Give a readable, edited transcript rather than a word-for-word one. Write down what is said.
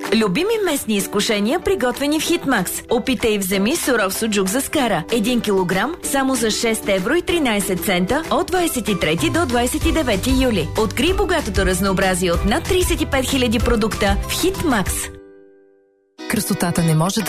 Любими местни изкушения, приготвени в Хитмакс. Опитай и вземи суров суджук за скара. 1 килограм само за 6 евро и 13 цента от 23 до 29 юли. Открий богатото разнообразие от над 35 000 продукта в Хитмакс. Красотата не може да